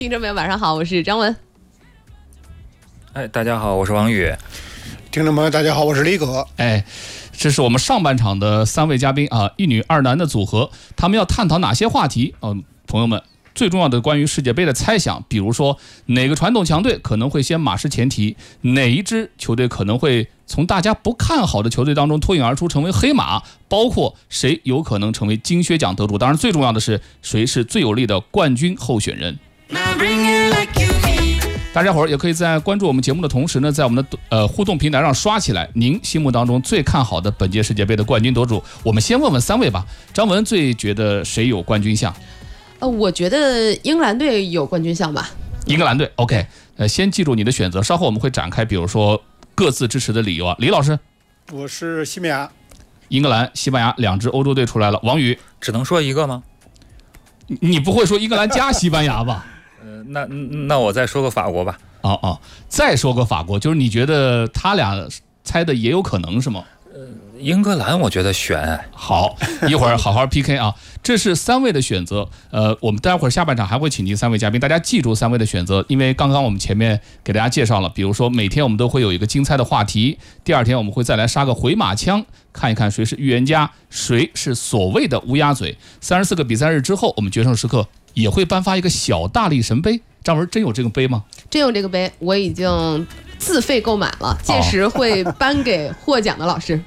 听众朋友晚上好，我是张文。 大家好，我是王宇。 听众朋友大家好，我是李可。 这是我们上半场的3位嘉宾啊，一女二男的组合，他们要探讨哪些话题？朋友们，最重要的关于世界杯的猜想，比如说哪个传统强队可能会先马失前蹄，哪一支球队可能会从大家不看好的球队当中脱颖而出成为黑马，包括谁有可能成为金靴奖得主，当然最重要的是谁是最有力的冠军候选人。大家伙儿也可以在关注我们节目的同时呢，在我们的互动平台上刷起来您心目当中最看好的本届世界杯的冠军得主。我们先问问3位吧。张文最觉得谁有冠军相？ 我觉得英格兰队有冠军相吧。 英格兰队 OK。先记住你的选择，稍后我们会展开，比如说各自支持的理由啊。李老师， 我是西班牙。 英格兰、西班牙2支欧洲队出来了。王宇， 只能说一个吗？ 你不会说英格兰加西班牙吧？ 那我再说个法国吧。 再说个法国，就是你觉得他俩猜的也有可能是吗？ 英格兰我觉得悬。 好，一会儿好好 PK 啊。这是3位的选择。我们待会儿下半场还会请进3位嘉宾，大家记住3位的选择，因为刚刚我们前面给大家介绍了，比如说每天我们都会有一个精彩的话题，第2天我们会再来杀个回马枪，看一看谁是预言家，谁是所谓的乌鸦嘴。34个比赛日之后，我们决胜时刻也会颁发一个小大力神杯。张文，真有这个杯吗？ 真有这个杯，我已经自费购买了，届时会颁给获奖的老师。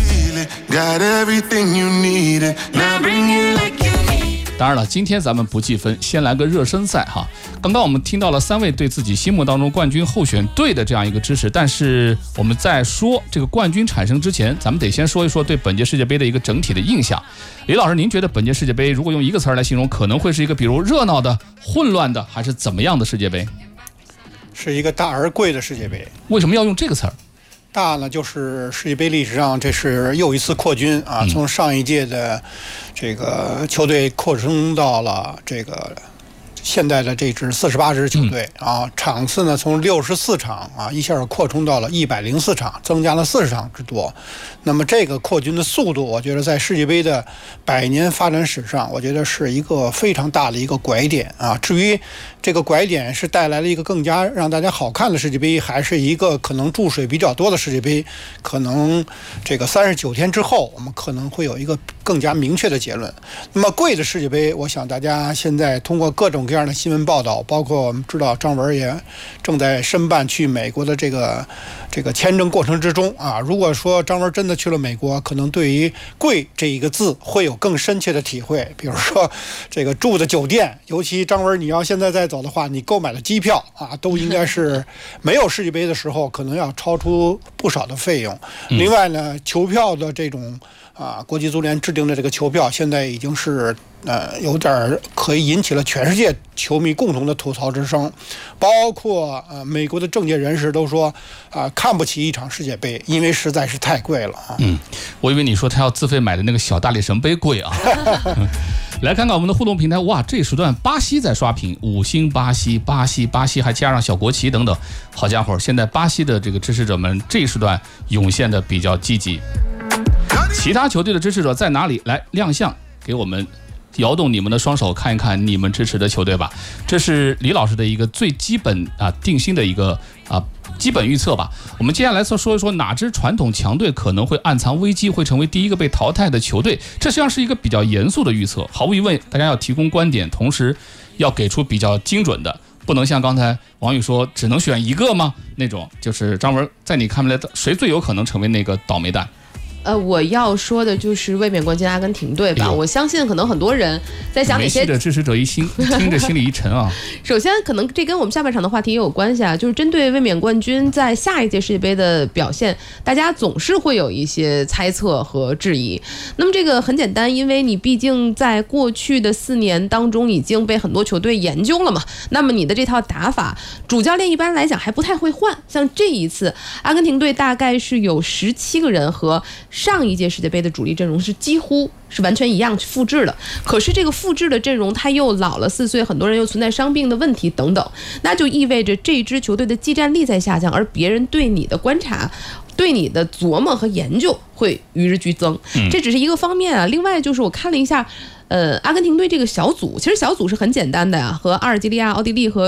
当然了，今天咱们不计分，先来个热身赛哈。刚刚我们听到了3位对自己心目当中冠军候选队的这样一个支持，但是我们在说这个冠军产生之前，咱们得先说一说对本届世界杯的一个整体的印象。李老师，您觉得本届世界杯如果用一个词来形容，可能会是一个比如热闹的、混乱的，还是怎么样的世界杯？ 是一个大而贵的世界杯。 为什么要用这个词儿？ 大呢，就是世界杯历史上这是又一次扩军啊，从上一届的这个球队扩充到了这个现在的这支48支球队啊，场次呢从64场啊一下扩充到了104场，增加了40场之多。那么这个扩军的速度，我觉得在世界杯的100年发展史上，我觉得是一个非常大的一个拐点啊。至于这个拐点是带来了一个更加让大家好看的世界杯，还是一个可能注水比较多的世界杯，可能这个39天之后，我们可能会有一个更加明确的结论。那么贵的世界杯，我想大家现在通过各种各样的新闻报道，包括我们知道张文也正在申办去美国的这个签证过程之中啊。如果说张文真的去了美国，可能对于贵这一个字会有更深切的体会。比如说这个住的酒店，尤其张文你要现在再走的话，你购买的机票啊，都应该是没有世界杯的时候可能要超出不少的费用。另外呢，球票的这种国际足联制定的这个球票，现在已经是有点可以引起了全世界球迷共同的吐槽之声，包括美国的政界人士都说看不起一场世界杯，因为实在是太贵了啊。 我以为你说他要自费买的那个小大力神杯贵啊。来看看我们的互动平台，哇，这时段巴西在刷屏，5星巴西，巴西还加上小国旗等等，好家伙，现在巴西的这个支持者们这一时段涌现的比较积极。其他球队的支持者在哪里？来亮相，给我们摇动你们的双手，看一看你们支持的球队吧。这是李老师的一个最基本定心的一个基本预测吧。我们接下来说一说哪支传统强队可能会暗藏危机，会成为第一个被淘汰的球队。这实际上是一个比较严肃的预测，毫无疑问，大家要提供观点，同时要给出比较精准的，不能像刚才王宇说只能选一个吗？那种就是张文，在你看来，谁最有可能成为那个倒霉蛋？ 我要说的就是卫冕冠军阿根廷队吧。我相信可能很多人在想哪些， 梅西的支持者听着心里一沉啊。 首先，可能这跟我们下半场的话题也有关系啊，就是针对卫冕冠军在下一届世界杯的表现，大家总是会有一些猜测和质疑。那么这个很简单，因为你毕竟在过去的4年当中已经被很多球队研究了嘛，那么你的这套打法，主教练一般来讲还不太会换。像这一次，阿根廷队大概是有17个人和上一届世界杯的主力阵容是几乎是完全一样复制的，可是这个复制的阵容他又老了4岁，很多人又存在伤病的问题等等，那就意味着这支球队的技战力在下降，而别人对你的观察、对你的琢磨和研究会与日俱增。这只是一个方面啊。另外就是我看了一下，阿根廷队这个小组，其实小组是很简单的呀，和阿尔及利亚、奥地利和